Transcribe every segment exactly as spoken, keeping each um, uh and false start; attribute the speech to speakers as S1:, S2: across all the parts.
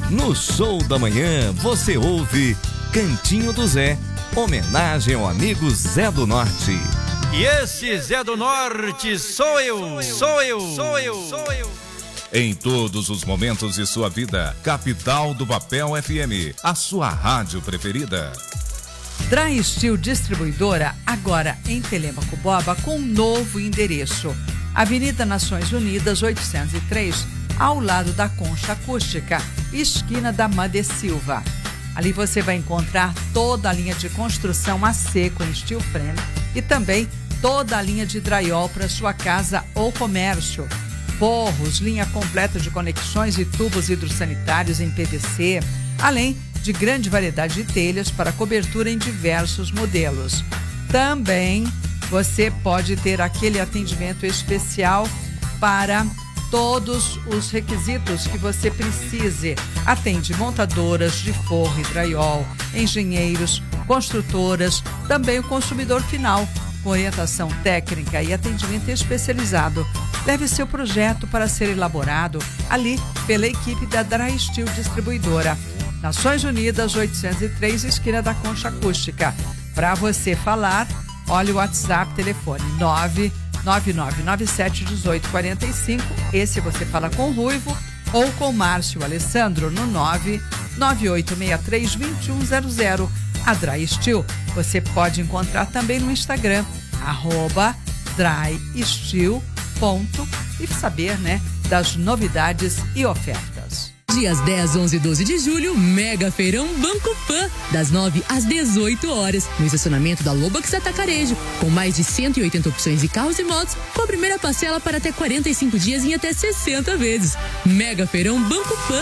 S1: No Show da Manhã você ouve Cantinho do Zé, homenagem ao amigo Zé do Norte.
S2: E esse Zé do Norte sou eu, sou eu, sou eu, sou eu.
S3: Em todos os momentos de sua vida, Capital do Papel F M, a sua rádio preferida.
S4: Dry Steel Distribuidora, agora em Telêmaco Borba, com um novo endereço. Avenida Nações Unidas, oitocentos e três, ao lado da Concha Acústica, esquina da Made Silva. Ali você vai encontrar toda a linha de construção a seco em steel frame e também toda a linha de drywall para sua casa ou comércio. Forros, linha completa de conexões e tubos hidrossanitários em P V C, além de grande variedade de telhas para cobertura em diversos modelos. Também você pode ter aquele atendimento especial para todos os requisitos que você precise. Atende montadoras de forro e drywall, engenheiros, construtoras, também o consumidor final, com orientação técnica e atendimento especializado. Leve seu projeto para ser elaborado ali pela equipe da Dry Steel Distribuidora. Nações Unidas, oitocentos e três, esquina da Concha Acústica. Para você falar, olha o WhatsApp, telefone nove nove nove nove sete um oito quatro cinco. Esse você fala com o Ruivo ou com o Márcio Alessandro no nove nove oito seis três dois um zero zero. A Dry Steel você pode encontrar também no Instagram, arroba drysteel ponto, e saber, né, das novidades e ofertas.
S5: Dias dez, onze e doze de julho, Mega Feirão Banco Pan, das nove às dezoito horas, no estacionamento da Lobax Atacarejo, com mais de cento e oitenta opções de carros e motos, com a primeira parcela para até quarenta e cinco dias em até sessenta vezes. Mega Feirão Banco Pan.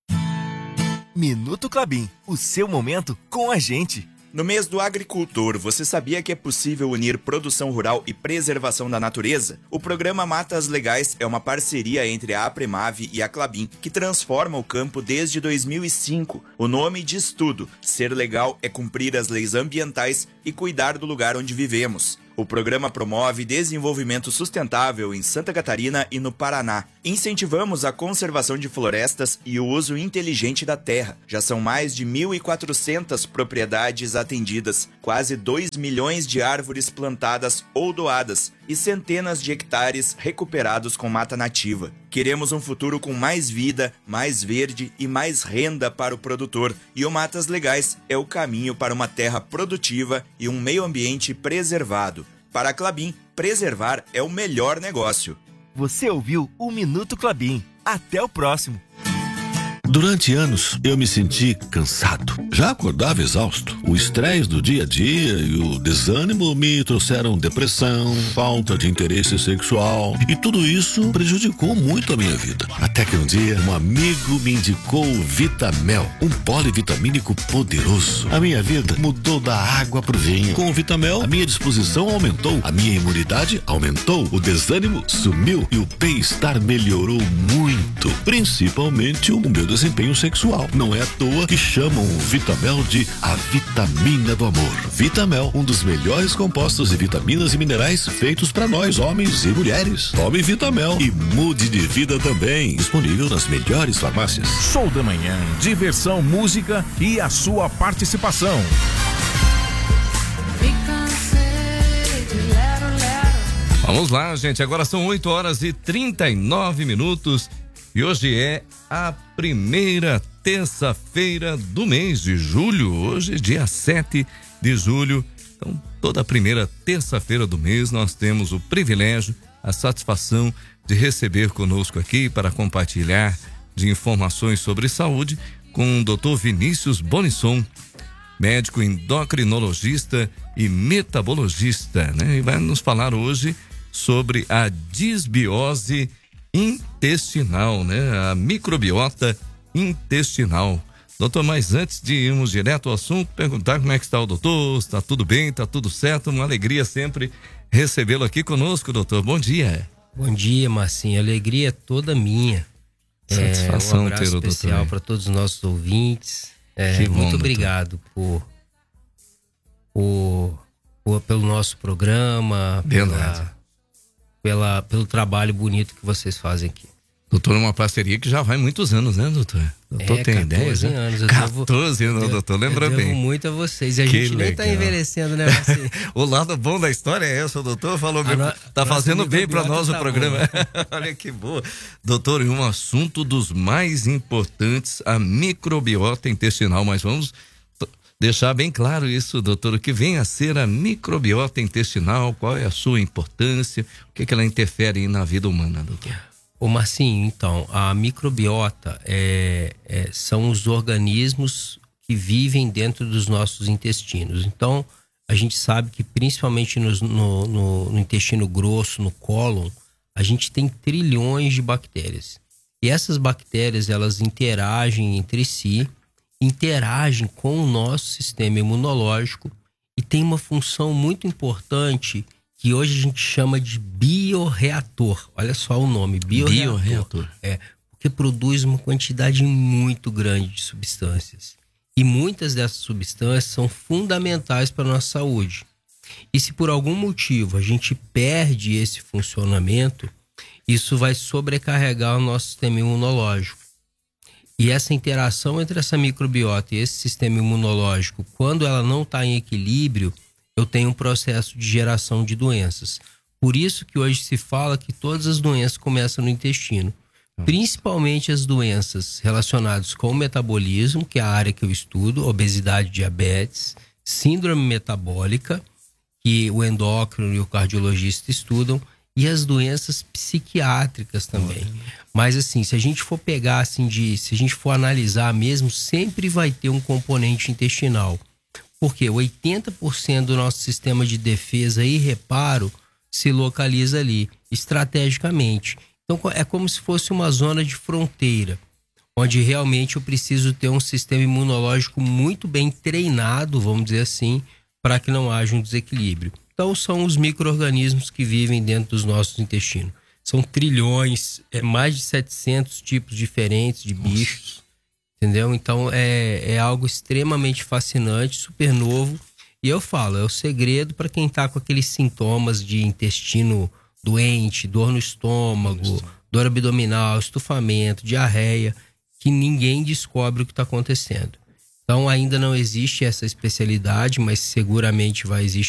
S6: Minuto Klabin, o seu momento com a gente.
S7: No mês do agricultor, você sabia que é possível unir produção rural e preservação da natureza? O programa Matas Legais é uma parceria entre a Apremave e a Klabin, que transforma o campo desde dois mil e cinco. O nome diz tudo: ser legal é cumprir as leis ambientais e cuidar do lugar onde vivemos. O programa promove desenvolvimento sustentável em Santa Catarina e no Paraná. Incentivamos a conservação de florestas e o uso inteligente da terra. Já são mais de mil e quatrocentas propriedades atendidas, quase dois milhões de árvores plantadas ou doadas e centenas de hectares recuperados com mata nativa. Queremos um futuro com mais vida, mais verde e mais renda para o produtor. E o Matas Legais é o caminho para uma terra produtiva e um meio ambiente preservado. Para a Klabin, preservar é o melhor negócio.
S6: Você ouviu o Minuto Klabin. Até o próximo.
S8: Durante anos, eu me senti cansado. Já acordava exausto. O estresse do dia a dia e o desânimo me trouxeram depressão, falta de interesse sexual. E tudo isso prejudicou muito a minha vida. Até que um dia, um amigo me indicou o Vitamel, um polivitamínico poderoso. A minha vida mudou da água pro vinho. Com o Vitamel, a minha disposição aumentou, a minha imunidade aumentou, o desânimo sumiu e o bem-estar melhorou muito. Principalmente o meu desempenho sexual. Não é à toa que chamam o Vitamel de a vitamina do amor. Vitamel, um dos melhores compostos de vitaminas e minerais feitos para nós, homens e mulheres. Tome Vitamel e mude de vida também. Disponível nas melhores farmácias.
S3: Show da Manhã, diversão, música e a sua participação.
S1: Vamos lá, gente. Agora são oito horas e trinta e nove minutos. E hoje é a primeira terça-feira do mês de julho. Hoje, dia sete de julho. Então, toda primeira terça-feira do mês, nós temos o privilégio, a satisfação de receber conosco aqui para compartilhar de informações sobre saúde com o doutor Vinícius Bonisson, médico endocrinologista e metabologista, né? E vai nos falar hoje sobre a disbiose intestinal, né? A microbiota intestinal. Doutor, mas antes de irmos direto ao assunto, perguntar como é que está o doutor, está tudo bem, está tudo certo? Uma alegria sempre recebê-lo aqui conosco, doutor. Bom dia.
S9: Bom dia, Marcinho. Alegria toda minha.
S1: Satisfação
S9: é, um abraço
S1: ter o doutor
S9: especial para todos os nossos ouvintes. É,
S1: que bom,
S9: muito
S1: doutor.
S9: obrigado por, por, por pelo nosso programa, pela, pela, pelo trabalho bonito que vocês fazem aqui.
S1: Doutor, uma parceria que já vai muitos anos, né, doutor? Doutor
S9: é,
S1: tem
S9: quatorze
S1: ideia?
S9: anos. Eu
S1: quatorze
S9: devo,
S1: anos, doutor, lembra
S9: eu devo
S1: bem.
S9: muito a vocês. E a
S1: Que
S9: gente nem
S1: legal.
S9: tá envelhecendo, né, Marcinho?
S1: O lado bom da história é esse, o doutor falou bem,
S9: no,
S1: tá fazendo bem para nós
S9: tá
S1: o programa. Olha que boa. Doutor, e um assunto dos mais importantes, a microbiota intestinal, mas vamos deixar bem claro isso, doutor, o que vem a ser a microbiota intestinal, qual é a sua importância, o que, que ela interfere na vida humana, doutor?
S9: Ô Marcinho, então, a microbiota é, é, são os organismos que vivem dentro dos nossos intestinos. Então, a gente sabe que principalmente no, no, no, no intestino grosso, no cólon, a gente tem trilhões de bactérias. E essas bactérias, elas interagem entre si, interagem com o nosso sistema imunológico e tem uma função muito importante que hoje a gente chama de bioreator. Olha só o nome, bioreator.
S1: Bioreator.
S9: É, porque produz uma quantidade muito grande de substâncias. E muitas dessas substâncias são fundamentais para a nossa saúde. E se por algum motivo a gente perde esse funcionamento, isso vai sobrecarregar o nosso sistema imunológico. E essa interação entre essa microbiota e esse sistema imunológico, quando ela não está em equilíbrio, eu tenho um processo de geração de doenças. Por isso que hoje se fala que todas as doenças começam no intestino. Principalmente as doenças relacionadas com o metabolismo, que é a área que eu estudo, obesidade, diabetes, síndrome metabólica, que o endócrino e o cardiologista estudam, e as doenças psiquiátricas também. Mas assim, se a gente for pegar assim de, se a gente for analisar mesmo, sempre vai ter um componente intestinal. Porque oitenta por cento do nosso sistema de defesa e reparo se localiza ali, estrategicamente. Então é como se fosse uma zona de fronteira, onde realmente eu preciso ter um sistema imunológico muito bem treinado, vamos dizer assim, para que não haja um desequilíbrio. Então são os micro-organismos que vivem dentro dos nossos intestinos. São trilhões, é mais de setecentos tipos diferentes de bichos, entendeu? Então é, é algo extremamente fascinante, super novo. E eu falo, é o segredo para quem está com aqueles sintomas de intestino doente, dor no estômago, dor abdominal, estufamento, diarreia, que ninguém descobre o que está acontecendo. Então ainda não existe essa especialidade, mas seguramente vai existir.